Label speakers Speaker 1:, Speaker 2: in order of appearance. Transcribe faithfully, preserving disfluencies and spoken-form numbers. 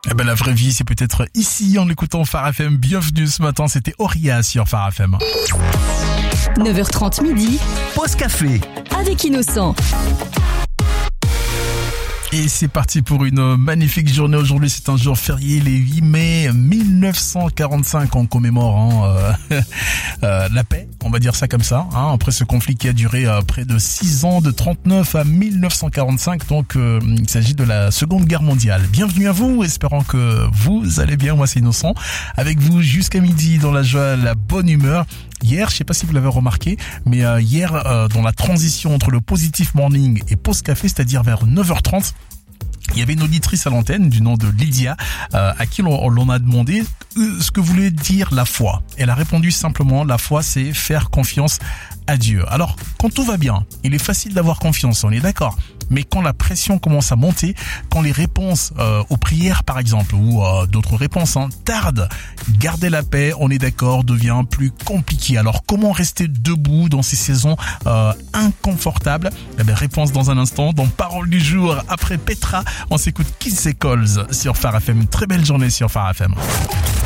Speaker 1: Eh ben, la vraie vie, c'est peut-être ici, en écoutant Phare F M. Bienvenue ce matin, c'était Auria sur Phare F M.
Speaker 2: neuf heures trente midi,
Speaker 3: Pause café
Speaker 2: avec Innocent.
Speaker 1: Et c'est parti pour une magnifique journée. Aujourd'hui, c'est un jour férié, le huit mai mille neuf cent quarante-cinq. On commémore hein, euh, euh, la paix, on va dire ça comme ça. Hein, après ce conflit qui a duré euh, près de six ans, de trente-neuf à mille neuf cent quarante-cinq. Donc, euh, il s'agit de la Seconde Guerre mondiale. Bienvenue à vous, espérant que vous allez bien. Moi, c'est Innocent. Avec vous jusqu'à midi dans la joie, la bonne humeur. Hier, je sais pas si vous l'avez remarqué, mais euh, hier, euh, dans la transition entre le Positive Morning et Pause Café, c'est-à-dire vers neuf heures trente, il y avait une auditrice à l'antenne du nom de Lydia euh, à qui l'on, l'on a demandé euh, ce que voulait dire la foi. Elle a répondu simplement, la foi c'est faire confiance à Dieu. Alors, quand tout va bien, il est facile d'avoir confiance, on est d'accord. Mais quand la pression commence à monter, quand les réponses euh, aux prières par exemple, ou euh, d'autres réponses hein, tardent, garder la paix, on est d'accord, devient plus compliqué. Alors comment rester debout dans ces saisons euh, inconfortables? Eh bien, réponse dans un instant, dans Parole du jour, après Petra, on s'écoute Kiss et Calls sur Phare F M. Très belle journée sur Phare F M.